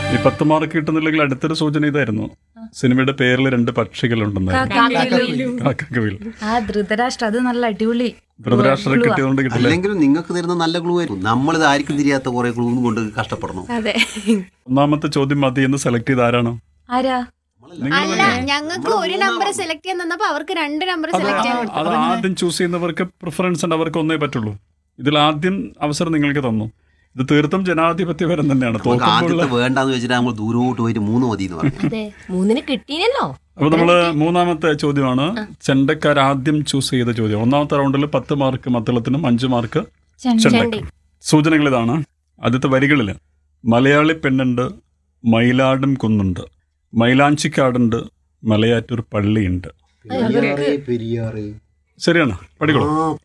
ഈ 10 മാർക്ക് കിട്ടുന്നില്ലെങ്കിൽ അടുത്തൊരു സൂചന ഇതായിരുന്നു, സിനിമയുടെ പേരിൽ 2 പക്ഷികളുണ്ടെന്നായിരുന്നു. കാക്കക്കുയിൽ. ആ ധൃതരാഷ്ട്ര, അത് നല്ല അടിപൊളി. ധൃതരാഷ്ട്രം കിട്ടിയതുകൊണ്ട് കിട്ടില്ല. അല്ലെങ്കിലും നിങ്ങൾക്ക് തരുന്ന നല്ല ക്ലൂ ആയിരുന്നു. നമ്മളിത് ആർക്കും തിരിയാത്ത കുറെ ക്ലൂ കൊണ്ട് കഷ്ടപ്പെടണം. അതെ. ഒന്നാമത്തെ ചോദ്യം മതി എന്ന് സെലക്ട് ചെയ്ത് ആരാണ്? ആരാ? അല്ല, ഞങ്ങൾക്ക് ഒരു നമ്പർ സെലക്ട് ചെയ്യാൻ തന്നപ്പോ അവർക്ക് 2 നമ്പർ സെലക്ട് ചെയ്യാൻ കൊടുത്തു. അത് ആദ്യം ചൂസ് ചെയ്യുന്നവർക്ക് പ്രിഫറൻസ് ഉണ്ട്, അവർക്ക് ഒന്നേ പറ്റുള്ളൂ. ഇതിൽ ആദ്യം അവസരം നിങ്ങൾക്ക് തന്നു. ഇത് തീർത്തും ജനാധിപത്യപരം തന്നെയാണ്. ആദ്യത്തെ വേണ്ടാന്ന് വെച്ചിട്ട് നമ്മൾ ദൂരോട്ട് പോയിട്ട് 3 മതി എന്ന് പറഞ്ഞു. അതെ, 3 കിട്ടിയില്ലല്ലോ. അപ്പൊ നമ്മള് മൂന്നാമത്തെ ചോദ്യമാണ് ചെണ്ടക്കാർ ആദ്യം ചൂസ് ചെയ്ത ചോദ്യം. ഒന്നാമത്തെ റൗണ്ടിൽ 10 മാർക്ക് മത്തളത്തിനും 5 മാർക്ക് ചെണ്ടയ്ക്കും. സൂചനകൾ ഇതാണ്. ആദ്യത്തെ വരികളില് മലയാളി പെണ്ണുണ്ട്, മയിലാടും കുന്നുണ്ട്, മൈലാഞ്ചിക്കാടുണ്ട്, മലയാറ്റൂർ പള്ളിയുണ്ട്. ശരിയാണ്, പഠിക്കോളൂ.